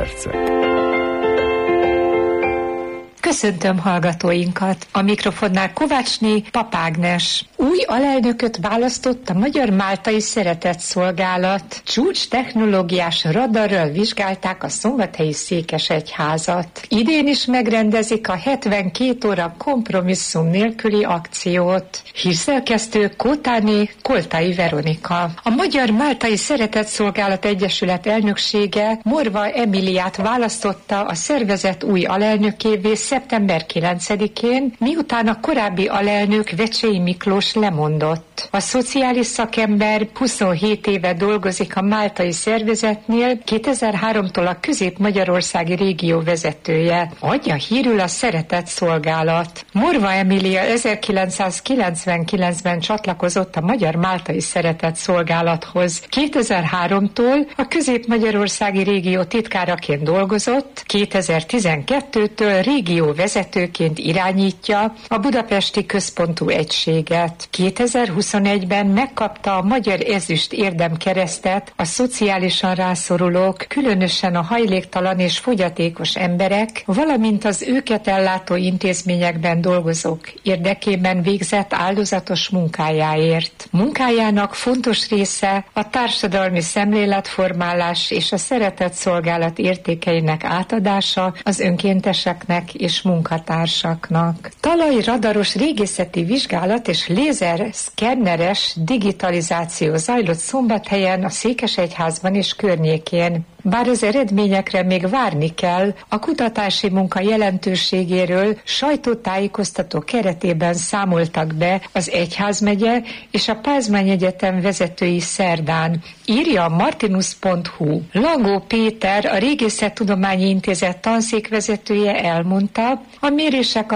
percek. Köszöntöm hallgatóinkat! A mikrofonnál Kovácsné Pap Ágnes. Új alelnököt választott a Magyar-Máltai Szeretetszolgálat. Csúcs technológiás radarral vizsgálták a szombathelyi székesegyházat. Idén is megrendezik a 72 óra kompromisszum nélküli akciót. Hírszerkesztő Kótáné Koltai Veronika. A Magyar-Máltai Szeretetszolgálat Egyesület elnöksége Morva Emiliát választotta a szervezet új alelnökévé szeptember 9-én, miután a korábbi alelnök Vecsei Miklós lemondott. A szociális szakember 27 éve dolgozik a máltai szervezetnél, 2003-tól a közép-magyarországi régió vezetője. Adja hírül a Szeretetszolgálat. Morva Emília 1999-ben csatlakozott a Magyar-Máltai Szeretetszolgálathoz. 2003-tól a közép-magyarországi régió titkáraként dolgozott, 2012-től régió vezetőként irányítja a budapesti központú egységet. 2021-ben megkapta a Magyar Ezüst Érdemkeresztet a szociálisan rászorulók, különösen a hajléktalan és fogyatékos emberek, valamint az őket ellátó intézményekben dolgozók érdekében végzett áldozatos munkájáért. Munkájának fontos része a társadalmi szemléletformálás és a szeretetszolgálat értékeinek átadása az önkénteseknek és munkatársaknak. Talajradaros régészeti vizsgálat és lézerszkenneres digitalizáció zajlott Szombathelyen, a Székesegyházban és környékén. Bár az eredményekre még várni kell, a kutatási munka jelentőségéről sajtótájékoztató keretében számoltak be az Egyházmegye és a Pázmány Egyetem vezetői szerdán, írja a martinus.hu. Langó Péter, a Régészettudományi Intézet tanszékvezetője elmondta, a mérések